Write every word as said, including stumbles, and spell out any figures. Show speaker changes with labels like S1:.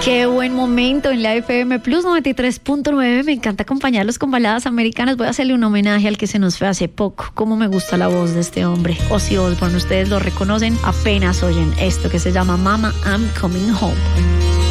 S1: Qué buen momento en la F M Plus noventa y tres punto nueve. Me encanta acompañarlos con baladas americanas. Voy a hacerle un homenaje al que se nos fue hace poco. Cómo me gusta la voz de este hombre, Ozzy Osbourne. Ustedes lo reconocen apenas oyen esto que se llama Mama, I'm Coming Home.